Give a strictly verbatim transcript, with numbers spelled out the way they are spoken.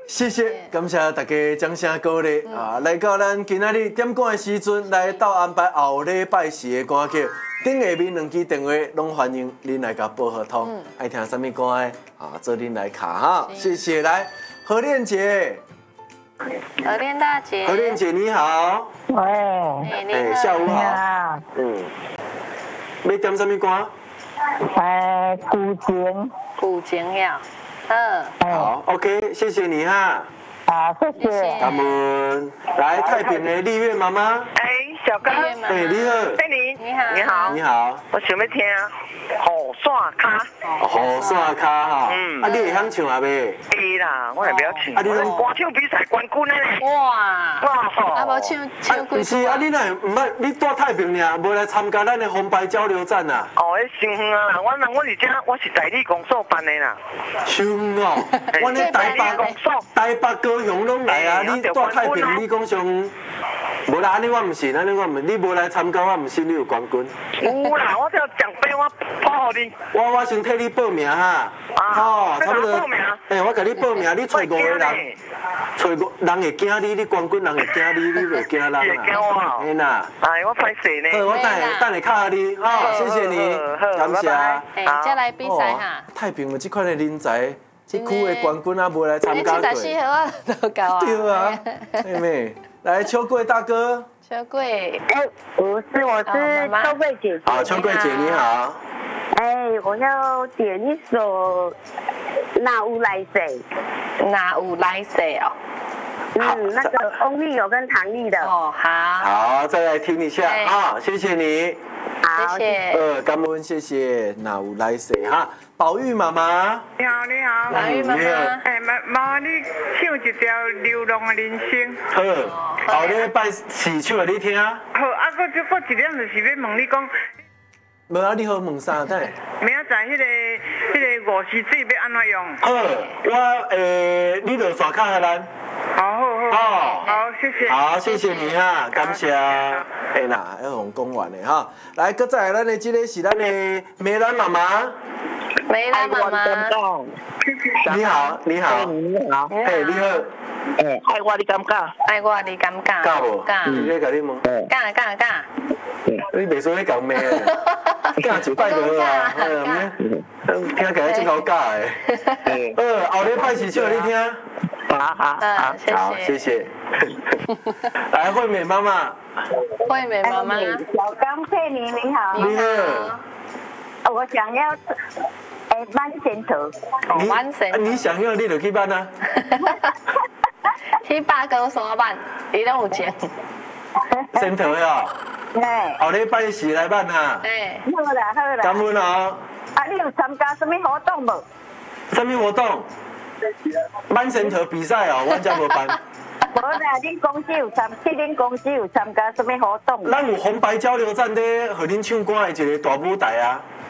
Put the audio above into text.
谢谢，感谢大家掌声鼓励、嗯、啊！来到咱今仔日点歌的时阵，来到安排后礼拜四的歌曲，顶下面两支电话拢欢迎恁来甲报合通，嗯、爱听什么歌的啊？做恁来卡哈，谢谢。来，何恋姐， 何恋大姐， 何恋姐你好， 喂， 哎，下午好，嗯，要点什么歌？ 哎，古琴， 古琴呀。嗯， 好 ，OK， 谢谢你哈。 好，谢谢。 感恩。来，太平的丽月妈妈。 哎，小刚。 哎，你好。 哎，你你好。 你好。 你好。 我想要听雨伞卡。 雨伞卡哈。嗯。啊，你会晓唱啊袂？ 会啦，我也不要唱。 啊，你拢歌唱比赛冠军嘞。 哇。 哇吼。 啊，无唱唱不是啊，你哪唔捌？你住太平尔，无来参加咱的红白交流战啊？ 哦，迄伤远啊！我人我是这，我是代理公所办的啦。 伤哦，我咧台北公所、台北高雄拢来啊！你住太平，你讲上，无啦，安尼我唔信，安尼我唔，你无来参加，我唔信你有冠军。 有啦，我叫奖杯，我报给你。 我我先替你报名哈。 哦，差不多。报名。 诶，我甲你报名，你找五个人，找五人会惊你，你冠军人会惊你，你袂惊人啦。 会惊我。 嘿呐。 哎，我歹势呢。 好，我等下等下卡下你，好，谢谢你，感谢。 哎，再来比赛哈。 太平有这款的人才。这区的冠军啊，无来参加过。 七十四号啊，都够啊。 对啊，妹妹，来秋桂大哥。 秋桂， 哎，不是，我是秋桂姐姐。 好，秋桂姐你好。 哎，我要点一首《哪有来谁》。 哪有来谁哦？ 嗯，那个翁立友跟唐丽的。 哦，好。 好，再来听一下啊，谢谢你。 好， 谢谢。 呃，感恩，谢谢。哪有来谁哈？宝玉妈妈。 你好，你好。 宝玉妈妈。 哎，妈妈，你唱一条《流浪的人生》。 好，后礼拜四唱给你听。好， 啊，搁再搁一点就是要问你讲。 无啊，你好问啥等？ 明仔载迄个迄个五时水要安怎用？ 好，我诶，你落刷卡给咱。 好好好。好，谢谢。 好，谢谢你哈，感谢。哎啦，要用讲完的哈。来，搁再来，咱的这个是咱的梅兰妈妈。 梅兰妈妈。 你好，你好。 你好。 哎，你好。 哎，爱我你敢教？ 爱我你敢教？ 教无？ 教。 你咧甲你问？ 教教教。 你袂说咧讲咩？教就拜托啊！听起来真好教的。呃，后礼拜四唱给你听。 好好好， 好，谢谢。来，惠美妈妈。 惠美妈妈。 小刚佩妮你好。 你好。 我想要，哎，慢线头。 慢线。 你想要你就去办啊。 去八高山办，你拢有钱。 先头呀。 哎。 后礼拜四来办哈。 哎。 好啦好啦。 感恩哦。 啊，你有参加什么活动无？ 什么活动？慢线头比赛哦，我才无办。 无啦，恁公司有参，去恁公司有参加什么活动？ 咱有红白交流战咧，互恁唱歌的一个大舞台啊。